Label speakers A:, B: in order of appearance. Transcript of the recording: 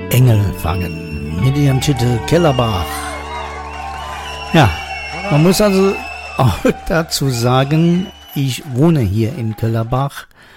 A: Engel fangen mit ihrem Titel Kellerbach. Ja, man muss also auch dazu sagen, ich wohne hier in Kellerbach